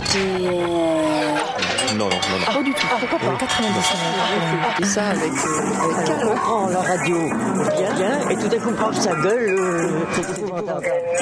Non. Pas du tout. Pourquoi pas 99. Et ça avec Carl. On prend la radio bien, et tout d'un coup, paf, sa gueule, c'est épouvantable.